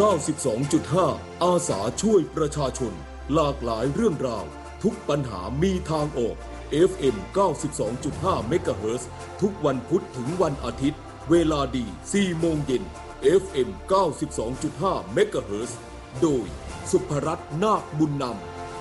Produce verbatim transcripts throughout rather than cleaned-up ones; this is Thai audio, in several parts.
เก้าสิบสองจุดห้า อาสาช่วยประชาชนหลากหลายเรื่องราวทุกปัญหามีทางออก เอฟ เอ็ม เก้าสิบสองจุดห้า เมกะเฮิรตซ์ทุกวันพุธถึงวันอาทิตย์เวลาดี สี่โมงเย็น เอฟ เอ็ม เก้าสิบสองจุดห้า เมกะเฮิรตซ์โดยสุภรัตน์นาคบุญนำ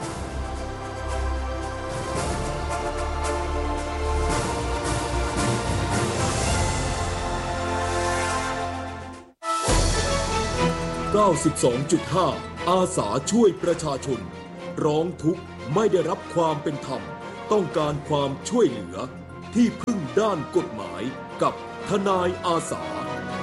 เก้าสิบสองจุดห้า อาสาช่วยประชาชนร้องทุกข์ไม่ได้รับความเป็นธรรมต้องการความช่วยเหลือที่พึ่งด้านกฎหมายกับทนายอาสา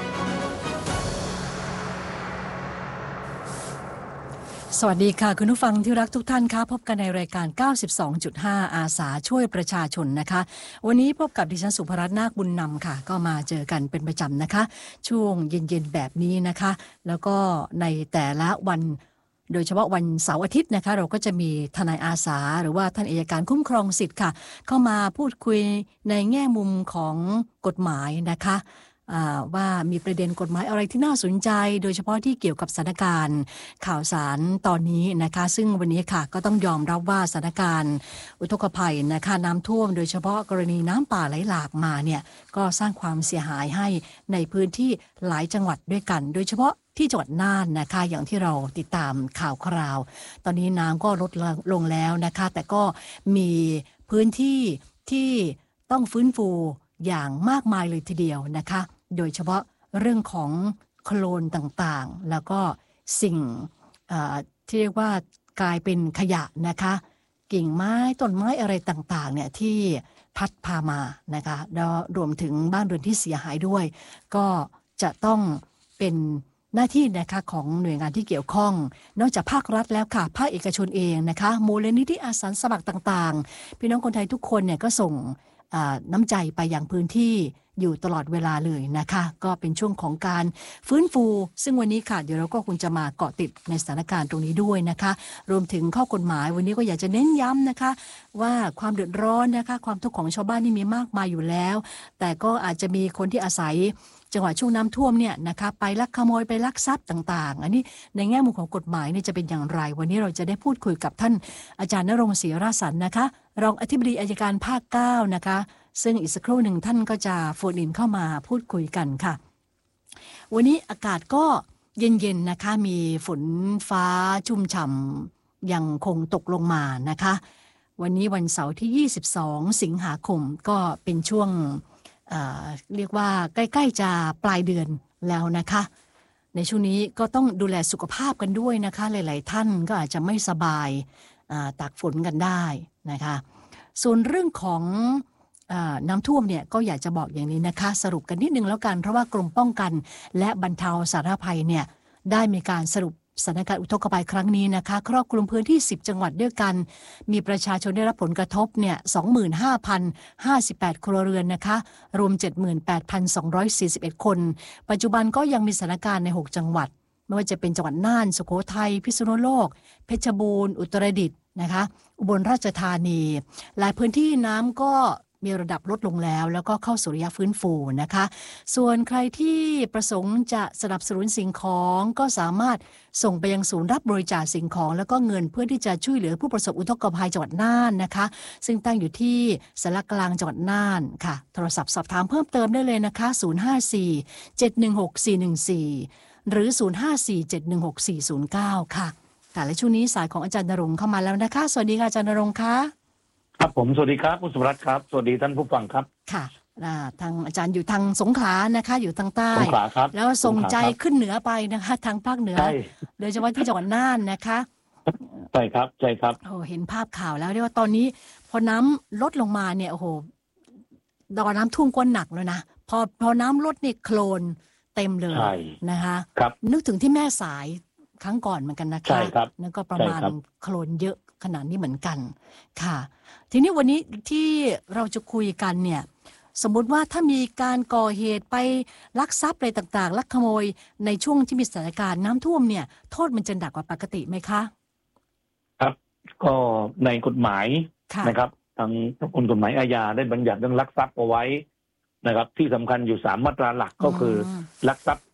สวัสดีค่ะคุณผู้ฟังที่รักทุกท่านคะพบกันในรายการ เก้าสิบสองจุดห้า อาสาช่วยประชาชนนะคะวันนี้พบกับดิฉันสุภรัตน์นาคบุญนำค่ะก็มาเจอกันเป็นประจำนะคะช่วงเย็นๆแบบนี้นะคะแล้วก็ในแต่ละวันโดยเฉพาะวันเสาร์อาทิตย์นะคะเราก็จะมีทนายอาสาหรือว่าท่านอัยการคุ้มครองสิทธิ์ค่ะเข้ามาพูดคุยในแง่มุมของกฎหมายนะคะว่ามีประเด็นกฎหมายอะไรที่น่าสนใจโดยเฉพาะที่เกี่ยวกับสถานการณ์ข่าวสารตอนนี้นะคะซึ่งวันนี้ค่ะก็ต้องยอมรับว่าสถานการณ์อุทกภัยนะคะน้ำท่วมโดยเฉพาะกรณีน้ำป่าไหลหลากมาเนี่ยก็สร้างความเสียหายให้ในพื้นที่หลายจังหวัดด้วยกันโดยเฉพาะที่จังหวัดน่านนะคะอย่างที่เราติดตามข่าวคราวตอนนี้น้ำก็ลดลงแล้วนะคะแต่ก็มีพื้นที่ที่ต้องฟื้นฟูอย่างมากมายเลยทีเดียวนะคะโดยเฉพาะเรื่องของโคลนต่างๆแล้วก็สิ่งที่เรียกว่ากลายเป็นขยะนะคะกิ่งไม้ต้นไม้อะไรต่างๆเนี่ยที่พัดพามานะคะแล้วรวมถึงบ้านเรือนที่เสียหายด้วยก็จะต้องเป็นหน้าที่นะคะของหน่วยงานที่เกี่ยวข้องนอกจากภาครัฐแล้วค่ะภาคเอกชนเองนะคะมูลนิธิอาสาสมัครต่างๆพี่น้องคนไทยทุกคนเนี่ยก็ส่งน้ำใจไปยังพื้นที่อยู่ตลอดเวลาเลยนะคะก็เป็นช่วงของการฟื้นฟูซึ่งวันนี้ค่ะเดี๋ยวเราก็คงจะมาเกาะติดในสถานการณ์ตรงนี้ด้วยนะคะรวมถึงข้อกฎหมายวันนี้ก็อยากจะเน้นย้ำนะคะว่าความเดือดร้อนนะคะความทุกข์ของชาวบ้านนี่มีมากมายอยู่แล้วแต่ก็อาจจะมีคนที่อาศัยจังหวะช่วงน้ำท่วมเนี่ยนะคะไปลักขโมยไปลักทรัพย์ต่างๆอันนี้ในแง่มุมของกฎหมายนี่จะเป็นอย่างไรวันนี้เราจะได้พูดคุยกับท่านอาจารย์ณรงค์ศรีราสันนะคะรองอธิบดีอัยการภาคเก้านะคะซึ่งอีกสักครู่หนึ่งท่านก็จะโฟนอินเข้ามาพูดคุยกันค่ะวันนี้อากาศก็เย็นๆนะคะมีฝนฟ้าชุ่มฉ่ำยังคงตกลงมานะคะวันนี้วันเสาร์ที่ยี่สิบสองสิงหาคมก็เป็นช่วงเอ่อเรียกว่าใกล้ๆจะปลายเดือนแล้วนะคะในช่วงนี้ก็ต้องดูแลสุขภาพกันด้วยนะคะหลายๆท่านก็อาจจะไม่สบายตากฝนกันได้นะคะส่วนเรื่องของน้ำท่วมเนี่ยก็อยากจะบอกอย่างนี้นะคะสรุปกันนิดนึงแล้วกันเพราะว่ากรมป้องกันและบรรเทาสาธารณภัยเนี่ยได้มีการสรุปสถานการณ์อุทกภัยครั้งนี้นะคะครอบคลุมพื้นที่สิบจังหวัดด้วยกันมีประชาชนได้รับผลกระทบเนี่ย สองหมื่นห้าพันห้าสิบแปด ครัวเรือนนะคะรวม เจ็ดหมื่นแปดพันสองร้อยสี่สิบเอ็ด คนปัจจุบันก็ยังมีสถานการณ์ในหกจังหวัดไม่ว่าจะเป็นจังหวัดน่านสุโขทัยพิษณุโลกเพชรบูรณ์อุตรดิตถ์นะคะอุบลราชธานีหลายพื้นที่น้ำก็มีระดับลดลงแล้วแล้วก็เข้าสู่ระยะฟื้นฟูนะคะส่วนใครที่ประสงค์จะสนับสนุนสิ่งของก็สามารถส่งไปยังศูนย์รับบริจาคสิ่งของแล้วก็เงินเพื่อที่จะช่วยเหลือผู้ประสบอุทกภัยจังหวัดน่านนะคะซึ่งตั้งอยู่ที่สารกลางจังหวัดน่านค่ะโทรศัพท์สอบถามเพิ่มเติมได้เลยนะคะศูนย์ ห้า สี่ เจ็ด หนึ่ง หก สี่ หนึ่ง สี่หรือศูนย์ ห้า สี่ เจ็ด หนึ่ง หก สี่ ศูนย์ เก้าค่ะค่ะและช่วงนี้สายของอาจารย์ณรงค์เข้ามาแล้วนะคะสวัสดีค่ะอาจารย์ณรงค์ค่ะครับผมสวัสดีครับคุณสุรัตน์ครับสวัสดีท่านผู้ฟังครับค่ะทางอาจารย์อยู่ทางสงขลานะคะอยู่ทางใต้สงขลาครับแล้วส่งใจขึ้นเหนือไปนะคะทางภาคเหนือโดยเฉพาะที่จังหวัดน่านนะคะใช่ครับใช่ครับโอ้เห็นภาพข่าวแล้วเรียกว่าตอนนี้พอน้ำลดลงมาเนี่ยโอ้โหดอน้ำท่วมก็หนักแล้วนะพอพอน้ำลดนี่โคลนเต็มเลยนะคะนึกถึงที่แม่สายครั้งก่อนเหมือนกันนะคะนั่นก็ประมาณโคลนเยอะขนาดนี้เหมือนกันค่ะทีนี้วันนี้ที่เราจะคุยกันเนี่ยสมมุติว่าถ้ามีการก่อเหตุไปลักทรัพย์อะไรต่างๆลักขโมยในช่วงที่มีสถานการณ์น้ำท่วมเนี่ยโทษมันจะหนักกว่าปกติไหมคะครับก็ในกฎหมายนะครับทางกฎหมายอาญาได้บัญญัติเรื่องลักทรัพย์เอาไว้นะครับที่สำคัญอยู่สามมาตราหลักก็คือลักทรัพย์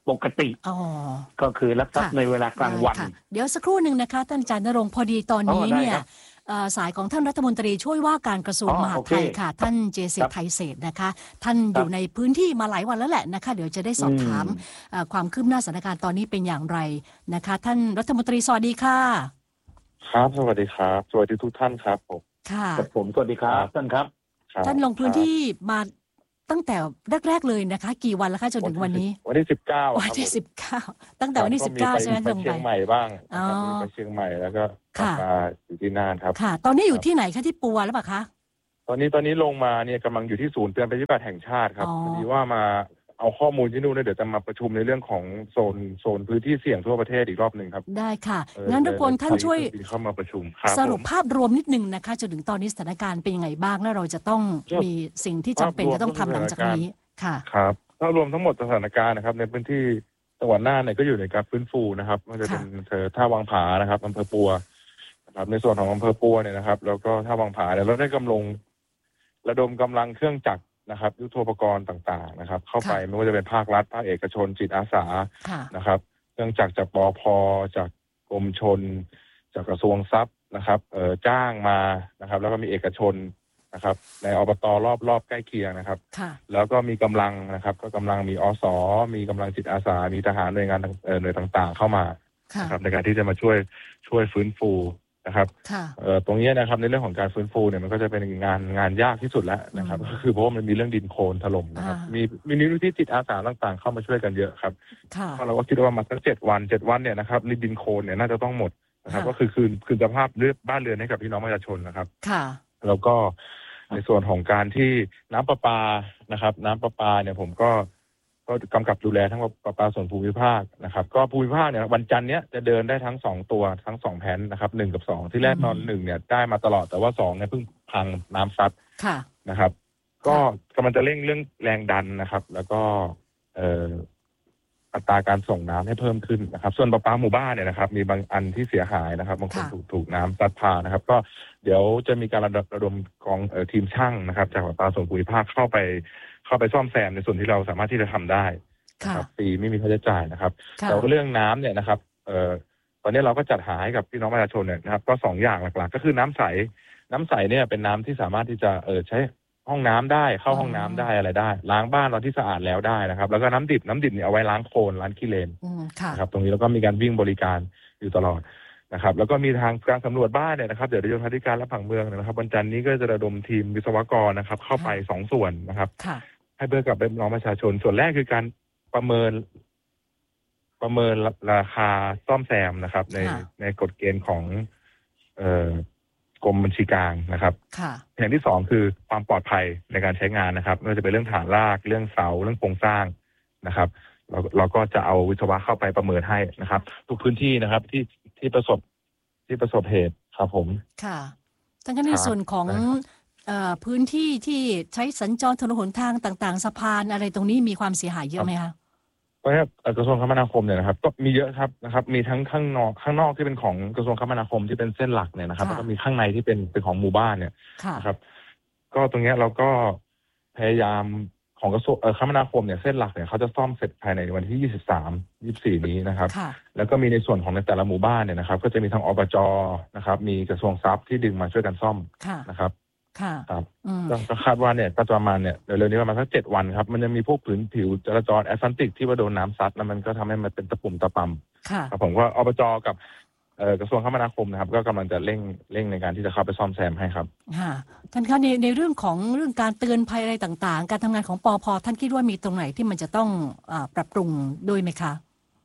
ปกติก็คือลักทรัพย์ในเวลากลางวันเดี๋ยวสักครู่หนึ่งนะคะท่านอาจารย์ณรงค์พอดีตอนนี้เนี่ยสายของท่านรัฐมนตรีช่วยว่าการกระทรวงมหาดไทยค่ะท่านเจเศรษฐ์ไทยเศรษฐ์นะคะท่านอยู่ในพื้นที่มาหลายวันแล้วแหละนะคะเดี๋ยวจะได้สอบถามความคืบหน้าสถานการณ์ตอนนี้เป็นอย่างไรนะคะท่านรัฐมนตรีสวัสดีค่ะครับสวัสดีครับสวัสดีทุกท่านครับผมค่ะผมสวัสดีครับท่านครับท่านลงพื้นที่มาตั้งแต่แรกๆเลยนะคะกี่วันแล้วคะจนถึงวันนี้วันที่สิบเก้าวันที่สิบเก้าตั้งแต่วันที่สิบเก้าใช่ไหมตรงไปเชียงใหม่บ้างไปเชียงใหม่แล้วก็มาอยู่ที่น่านครับค่ะตอนนี้อยู่ที่ไหนคะที่ปัวหรือเปล่าคะตอนนี้ตอนนี้ลงมาเนี่ยกำลังอยู่ที่ศูนย์เตือนภัยพิบัติแห่งชาติครับพอดีว่ามาเอาข้อมูลที่นู่นเดี๋ยวจะมาประชุมในเรื่องของโซนโซนพื้นที่เสี่ยงทั่วประเทศอีกรอบหนึ่งครับได้ค่ะงั้นรบกวนท่านช่วยเข้ามาประชุมสรุปภาพรวมนิดนึงนะคะจนถึงตอนนี้สถานการณ์เป็นยังไงบ้างแล้วเราจะต้องมีสิ่งที่จำเป็นจะต้องทำหลังจากนี้ค่ะครับภาพรวมทั้งหมดสถานการณ์นะครับในพื้นที่จังหวัดน่านเนี่ยก็อยู่ในการฟื้นฟูนะครับมันจะเป็นอำเภอท่าวังผานะครับอำเภอปัวนะครับในส่วนของอำเภอปัวเนี่ยนะครับแล้วก็ท่าวังผาเนี่ยเราได้กำลังระดมกำลังเครื่องจักรนะครับยุทโธปกรณ์ต่างๆนะครับเข้าไปไม่ว่าจะเป็นภาครัฐภาคเอกชนจิตอาสานะครับเครื่องจักรจากปภจากกรมชลจากกระทรวงทรัพย์นะครับเอ่อจ้างมานะครับแล้วก็มีเอกชนนะครับในอบตรอบรอบใกล้เคียงนะครับแล้วก็มีกำลังนะครับก็กำลังมีอสมีกำลังจิตอาสามีทหารหน่วยงานหน่วยต่างๆเข้ามาครับในการที่จะมาช่วยช่วยฟื้นฟูนะครับตรงนี้นะครับในเรื่องของการฟื้นฟูเนี่ยมันก็จะเป็นงานงานยากที่สุดแล้วนะครับก็คือเพราะว่ามันมีเรื่องดินโคลนถล่มนะครับมีมีนิติจิตอาสาต่างๆเข้ามาช่วยกันเยอะครับเพราะเราก็คิดว่ามาสักเจ็ดวันเจ็ดวันเนี่ยนะครับดินโคลนเนี่ยน่าจะต้องหมดนะครับก็คือคืนคืนสภาพบ้านเรือนให้กับพี่น้องประชาชนนะครับแล้วก็ในส่วนของการที่น้ำประปานะครับน้ำประปาเนี่ยผมก็ก็กำกับดูแลทั้งประปาส่วนภูมิภาคนะครับก็ภูมิภาคเนี่ยวันจันทร์เนี้ยจะเดินได้ทั้งสองตัวทั้งสองแผ่นนะครับหนึ่งกับสองที่แรกนอนหนึ่งเนี่ยได้มาตลอดแต่ว่าสองเนี่ยเพิ่งพังน้ำซัดนะครับก็กำลังจะเร่งเรื่องแรงดันนะครับแล้วก็เอ่ออัตราการส่งน้ำให้เพิ่มขึ้นนะครับส่วนประปาหมู่บ้านเนี่ยนะครับมีบางอันที่เสียหายนะครับบางคนถูกถูกน้ำซัดพานะครับก็เดี๋ยวจะมีการระดมกองเอ่อทีมช่างนะครับจากประปาส่วนภูมิภาคเข้าไปเข้าไปซ่อมแซมในส่วนที่เราสามารถที่จะทำได้ครับฟรีไม่มีค่าใช้จ่ายนะครับแต่เรื่องน้ำเนี่ยนะครับเอ่อตอนนี้เราก็จัดหาให้กับพี่น้องประชาชนเนี่ยนะครับก็สองอย่างหลักๆก็คือน้ำใสน้ำใสเนี่ยเป็นน้ำที่สามารถที่จะเออใช้ห้องน้ำได้เข้าห้องน้ำได้อะไรได้ล้างบ้านเราที่สะอาดแล้วได้นะครับแล้วก็น้ำดิบน้ำดิบเนี่ยเอาไว้ล้างโคลนล้างขี้เลนนะครับตรงนี้แล้วก็มีการวิ่งบริการอยู่ตลอดนะครับแล้วก็มีทางการสำรวจบ้านเนี่ยนะครับเดี๋ยวโยธาธิการและผังเมืองนะครับวันจันทร์นี้ก็จะระดมทีมวิศวกรนะครับเข้าไปสองส่วนนะครับให้เพื่อกับพี่น้องประชาชนส่วนแรกคือการประเมินประเมินราคาซ่อมแซมนะครับในในกฎเกณฑ์ของเอ่อกรมบัญชีกลางนะครับอย่างที่สองคือความปลอดภัยในการใช้งานนะครับไม่ว่าจะเป็นเรื่องฐานรากเรื่องเสาเรื่องโครงสร้างนะครับเราเราก็จะเอาวิศวะเข้าไปประเมินให้นะครับทุกพื้นที่นะครับที่ที่ประสบที่ประสบเหตุครับผมค่ะทั้งในส่วนของพื้นที่ที่ใช้สัญจรถนนหนทางต่างๆสะพานอะไรตรงนี้มีความเสียหายเยอะไหมคะเพราะกระทรวงคมนาคมเนี่ยนะครับก็มีเยอะครับนะครับมีทั้งข้างนอกข้างนอกที่เป็นของกระทรวงคมนาคมที่เป็นเส้นหลักเนี่ยนะครับแล้วก็มีข้างในที่เป็นเป็นของหมู่บ้านเนี่ยนะครับก็ตรงนี้เราก็พยายามของกระทรวงคมนาคมเนี่ยเส้นหลักเนี่ยเขาจะซ่อมเสร็จภายในวันที่ยี่สิบสาม ยี่สิบสี่นี้นะครับแล้วก็มีในส่วนของในแต่ละหมู่บ้านเนี่ยนะครับก็จะมีทางอบจ.นะครับมีกระทรวงทรัพย์ที่ดึงมาช่วยกันซ่อมนะครับครับก็คาดว่าเนี่ยก็ประมาณเนี่ยเร็วๆนี้ประมาณสักเจ็ดวันครับมันจะมีพวกผืนผิวจราจรแอสฟัลติกที่ว่าโดนน้ำซัดแล้วมันก็ทำให้มันเป็นตะปุ่มตะปำครับผมก็อบจ.กับกระทรวงคมนาคมนะครับก็กำลังจะเร่งเร่งในการที่จะเข้าไปซ่อมแซมให้ครับค่ะท่านคะในในเรื่องของเรื่องการเตือนภัยอะไรต่างๆการทำงานของปภ.ท่านคิดว่ามีตรงไหนที่มันจะต้องปรับปรุงด้วยไหมคะ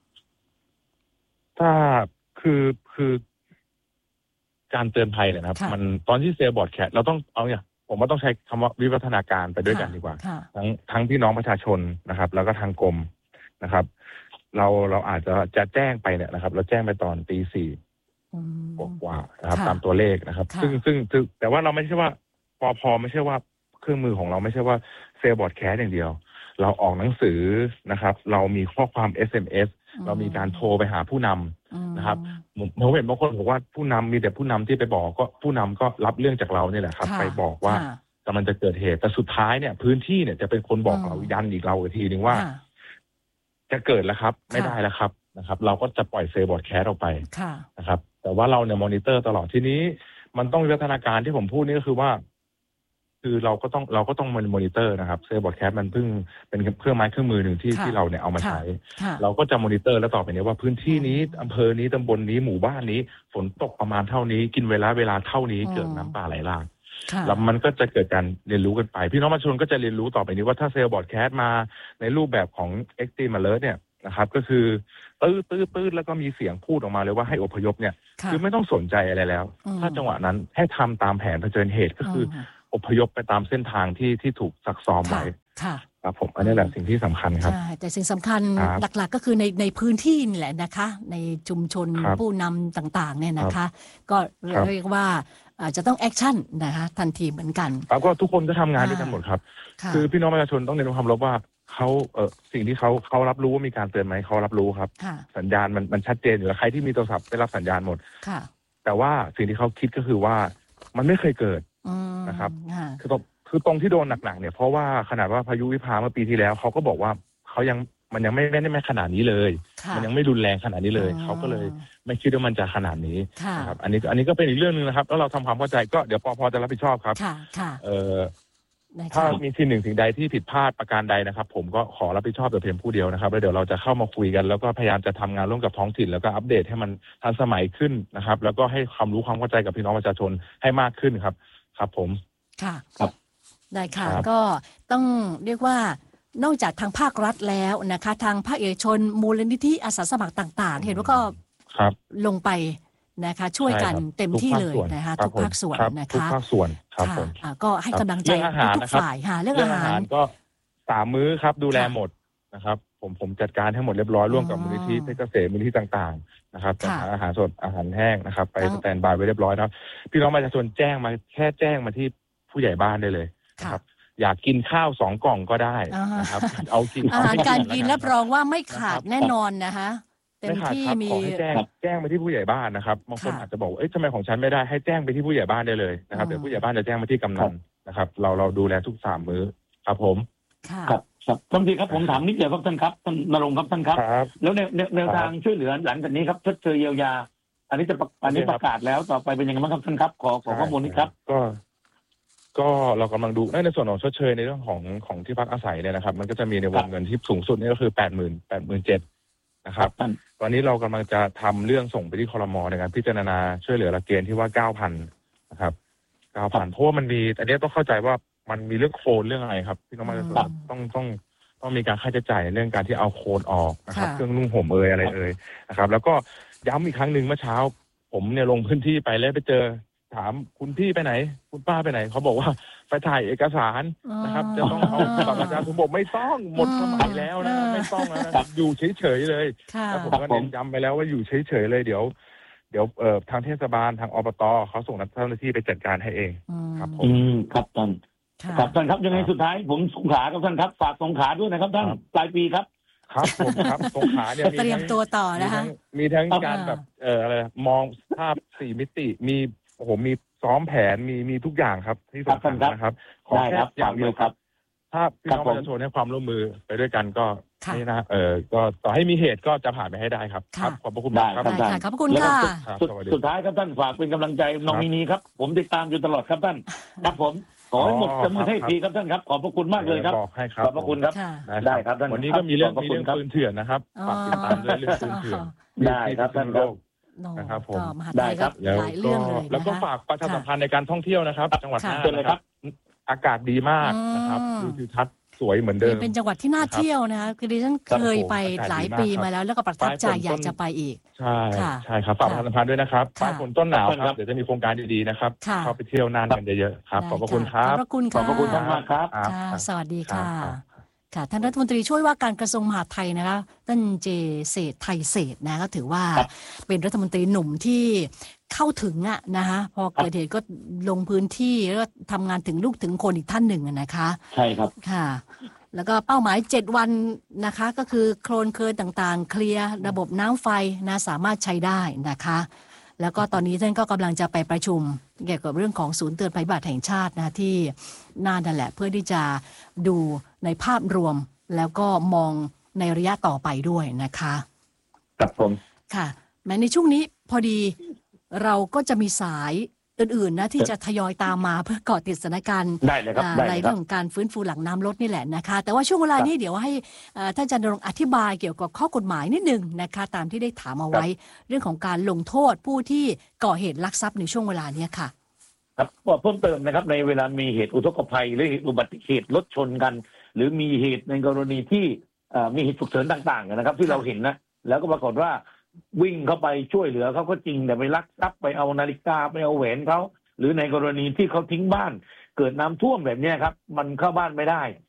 ถ้าคือคือการเตือนภัยเนี่ยนะครับมันตอนที่เซลล์บอร์ดแคทเราต้องเอาเนี่ยผมว่าต้องใช้คำว่าวิวัฒนาการไปด้วยกันดีกว่าทั้งทั้งพี่น้องประชาชนนะครับแล้วก็ทางกรมนะครับเราเราอาจจะจะแจ้งไปเนี่ยนะครับเราแจ้งไปตอนตีสี่กว่านะครับตามตัวเลขนะครับซึ่งซึ่งแต่ว่าเราไม่ใช่ว่าปภ.ไม่ใช่ว่าเครื่องมือของเราไม่ใช่ว่าเซลล์บอร์ดแคทอย่างเดียวเราออกหนังสือนะครับเรามีข้อความ เอส เอ็ม เอส เรามีการโทรไปหาผู้นำนะครับผมเห็นบางคนบอกว่าผู้นำมีแต่ผู้นำที่ไปบอกก็ผู้นำก็รับเรื่องจากเราเนี่ยแหละครับไปบอกว่ากำลังจะเกิดเหตุแต่สุดท้ายเนี่ยพื้นที่เนี่ยจะเป็นคนบอกเรายันอีกเราอีกทีนึงว่าจะเกิดแล้วครับไม่ได้แล้วครับนะครับเราก็จะปล่อยเซลล์บอดแคสต์ออกไปนะครับแต่ว่าเราเนี่ยมอนิเตอร์ตลอดทีนี้มันต้องวิวัฒนาการที่ผมพูดนี่ก็คือว่าคือเราก็ต้องเราก็ต้องมอนิเตอร์นะครับเซลล์บอดแคสต์มันเพิ่งเป็นเครื่องไม้เครื่องมือหนึ่งที่ที่เราเนี่ยเอามาใช้เราก็จะมอนิเตอร์แล้วต่อไปนี้ว่าพื้นที่นี้อำเภอนี้ตำบลนี้หมู่บ้านนี้ฝนตกประมาณเท่านี้กินเวลาเวลาเท่านี้เกิดน้ำป่าไหลหลากแล้วมันก็จะเกิดการเรียนรู้กันไปพี่น้องประชาชนก็จะเรียนรู้ต่อไปนี้ว่าถ้าเซลล์บอดแคสต์มาในรูปแบบของ Extreme Alert เนี่ยนะครับก็คือตื้อตื้อตื้อแล้วก็มีเสียงพูดออกมาเลยว่าให้อพยพเนี่ยคือไม่ต้องสนใจอะไรแล้วถ้าจังหวะนั้นให้ทำตามแผนเผชิญเหตุก็คืออพยพไปตามเส้นทางที่ที่ถูกซักซ้อมไว้ครับผมอันนี้แหละสิ่งที่สำคัญครับใช่แต่สิ่งสำคัญหลักๆก็คือในในพื้นที่นี่แหละนะคะในชุมชนผู้นำต่างๆเนี่ยนะคะก็เรียกว่าจะต้องแอคชั่นนะคะทันทีเหมือนกันแล้วก็ทุกคนก็ทำงานด้วยกันหมดครับคือพี่น้องประชาชนต้องเรียนรู้ความรู้ว่าเขาเออสิ่งที่เขาเขารับรู้ว่ามีการเตือนไหมเขารับรู้ครับสัญญาณมันมันชัดเจนอยู่แล้วใครที่มีโทรศัพท์ได้รับสัญญาณหมดแต่ว่าสิ่งที่เขาคิดก็คือว่ามันไม่เคยเกิดนะครับคือตรงคือตรงที่โดนหนักๆเนี่ยเพราะว่าขนาดว่าพายุวิภาเมื่อปีที่แล้วเขาก็บอกว่าเขายังมันยังไม่ไม่ได้ไม่ขนาดนี้เลยมันยังไม่รุนแรงขนาดนี้เลยเขาก็เลยไม่คิดว่ามันจะขนาดนี้นะครับอันนี้อันนี้ก็เป็นอีกเรื่องนึงนะครับแล้วเราทำความเข้าใจก็เดี๋ยวปภจะรับผิดชอบครับเอ่อถ้ามีสิ่งหนึ่งสิ่งใดที่ผิดพลาดประการใดนะครับผมก็ขอรับผิดชอบแต่เพียงผู้เดียวนะครับแล้วเดี๋ยวเราจะเข้ามาคุยกันแล้วก็พยายามจะทำงานร่วมกับท้องถิ่นแล้วก็อัปเดตให้มันทันสมัยขึ้นนะครับแล้วก็ให้ความรู้ความเข้าใจกับพี่น้องประชาชนให้มากขึ้นครับครับผมค่ะครับได้ค่ะก็ต้องเรียกว่านอกจากทางภาครัฐแล้วนะคะทางภาคเอกชนมูลนิธิอาสาสมัครต่างๆเห็นว่าก็ลงไปนะคะช่วยกันเต็มที่เลยนะคะทุกภาคส่วนนะคะทุกภาคส่วนครับผมก็ให้กำลังใจทุกฝ่ายค่ะเรื่องอาหารก็สามมื้อครับดูแลหมดนะครับผมผมจัดการให้หมดเรียบร้อยร่วมกับมูลนิธิเพชรเกษมมูลนิธิต่างๆนะครับจัดหาอาหารสดอาหารแห้งนะครับไปสแตนด์บายไว้เรียบร้อยนะครับพี่น้องประชาชนแจ้งมาแค่แจ้งมาที่ผู้ใหญ่บ้านได้เลยครับอยากกินข้าวสองกล่องก็ได้นะครับเอากินอาหารการกินรับรองว่าไม่ขาดแน่นอนนะคะเต็มที่มีขอให้แจ้งแจ้งไปที่ผู้ใหญ่บ้านนะครับบางคนอาจจะบอกเอ้ยทำไมของฉันไม่ได้ให้แจ้งไปที่ผู้ใหญ่บ้านได้เลยนะครับเดี๋ยวผู้ใหญ่บ้านจะแจ้งมาที่กำนันนะครับเราเราดูแลทุกสามมื้อครับผมครับครับท่านทีครับผมถามนิดเดียวครับท่านครับท่านนรงค์ครับท่านครับแล้วแนวแนวทางช่วยเหลือหลังจากนี้ครับชดเชยเยียวยาอันนี้จะอันนี้ประกาศแล้วต่อไปเป็นยังไงบ้างครับท่านครับขอขอข้อมูลนิดครับก็ก็เรากำลังดูในส่วนของชดเชยในเรื่องของของที่พักอาศัยเนี่ยนะครับมันก็จะมีในวงเงินที่สูงสุดนี่ก็คือแปดหมื่นแปดหมื่นเจ็ดนะครับตอนนี้เรากำลังจะทำเรื่องส่งไปที่ครม.ในการพิจารณาช่วยเหลือหลักเกณฑ์ที่ว่าเก้าพันนะครับเก้าพันเพราะว่ามันมีอันนี้ต้องเข้าใจว่ามันมีเรื่องโคลนเรื่องอะไรครับพี่น้องมาต้องต้องต้องมีการค่าใช้จ่ายในเรื่องการที่เอาโคลนออกนะครับเครื่องนุ่งห่มเอ่ยอะไรเอ่ยนะครับแล้วก็ย้ำอีกครั้งหนึ่งเมื่อเช้าผมเนี่ยลงพื้นที่ไปแล้วไปเจอถามคุณพี่ไปไหนคุณป้าไปไหนเขาบอกว่าไปถ่ายเอกสารนะครับจะต้องเอาบัตรประชาชนผมบอกไม่ต้องหมดสมัยแล้วนะไม่ต้องแล้วนะอยู่เฉยๆเลยแล้วผมก็เน้นย้ำไปแล้วว่าอยู่เฉยๆเลยเดี๋ยวเดี๋ยวเอ่อทางเทศบาลทางอบตเขาส่งเจ้าหน้าที่ไปจัดการให้เองครับผมครับท่านครับท่านครับยังไงสุดท้ายผมสงขลาครับท่านครับฝากสงขลาด้วยนะครับท่านปลายปีครับครับผมครับสงขลาเนี่ยเตรียมตัวต่อนะคะมีทั้งการแบบเอ่ออะไรมองภาพสี่มิติมีโอ้โหมีซ้อมแผนมีมีทุกอย่างครับที่สำคัญนะครับขอแค่อย่างเดียวครับถ้าพี่น้องประชาชนให้ความร่วมมือไปด้วยกันก็นี่นะเออก็ต่อให้มีเหตุก็จะผ่านไปให้ได้ครับครับขอบพระคุณมากครับท่านขอบพระคุณค่ะสุดท้ายครับท่านฝากเป็นกำลังใจน้องมินีครับผมติดตามอยู่ตลอดครับท่านครับผมขอให้หมดจำนวนให้ทีครับท่านครับขอบพระคุณมากเลยครับขอบพระคุณครับได้ครับท่านวันนี้ก็มีเรื่องมีเรื่องปืนเถื่อนนะครับฝากติดตามด้วยเรื่องปืนเถื่อนได้ครับท่านครับนะครับผมได้ครับหลายเรื่องเลยแล้วก็ฝากประชาสัมพันธ์ในการท่องเที่ยวนะครับจังหวัดน่านนะครับอากาศดีมากนะครับดูทิวทัศน์สวยเหมือนเดิมเป็นจังหวัดที่น่าเที่ยวนะคะคือดิฉันเคยไปหลายปีมาแล้วแล้วก็ประทับใจอยากจะไปอีกใช่ใช่ครับฝากประชาสัมพันธ์ด้วยนะครับปลายฝนต้นหนาวครับเดี๋ยวจะมีโครงการดีๆนะครับเข้าไปเที่ยวน่านกันเยอะๆครับขอบพระคุณครับขอบพระคุณขอบพระคุณมากครับสวัสดีค่ะค่ะท่านรัฐมนตรีช่วยว่าการกระทรวงมหาดไทยนะคะท่านเจเศรษฐ์ไทยเศรษฐ์นะก็ถือว่าเป็นรัฐมนตรีหนุ่มที่เข้าถึงอะนะคะพอเกิดเหตุก็ลงพื้นที่แล้วก็ทำงานถึงลูกถึงคนอีกท่านหนึ่งนะคะใช่ครับค่ะแล้วก็เป้าหมายเจ็ดวันนะคะก็คือโคลนเคยต่างๆเคลียร์ระบบน้ำไฟนะสามารถใช้ได้นะคะแล้วก็ตอนนี้ท่านก็กำลังจะไปประชุมเกี่ยวกับเรื่องของศูนย์เตือนภัยพิบัติแห่งชาตินะที่น่านนั่นแหละเพื่อที่จะดูในภาพรวมแล้วก็มองในระยะต่อไปด้วยนะคะครับผมค่ะแม้ในช่วงนี้พอดีเราก็จะมีสายอื่นๆนะที่จะทยอยตามมาเพื่อเกาะติดสถานการณ์ในเรื่องของการฟื้นฟูหลังน้ำลดนี่แหละนะคะแต่ว่าช่วงเวลานี้เดี๋ยวให้ท่านอาจารย์ณรงค์อธิบายเกี่ยวกับข้อกฎหมายนิดนึงนะคะตามที่ได้ถามเอาไว้เรื่องของการลงโทษผู้ที่ก่อเหตุลักทรัพย์ในช่วงเวลานี้ค่ะครับเพิ่มเติมนะครับในเวลามีเหตุอุทกภัยหรือเหตุอุบัติเหตุรถชนกันหรือมีเหตุในกรณีที่มีเหตุฉุกเฉินต่างๆนะครับที่เราเห็นนะแล้วก็ปรากฏว่าวิ่งเข้าไปช่วยเหลือเขาก็จริงแต่ไปลักทรัพย์ไปเอานาฬิกาไปเอาแหวนเขาหรือในกรณีที่เขาทิ้งบ้านเกิดน้ำท่วมแบบนี้ครับมันเข้าบ้านไม่ได้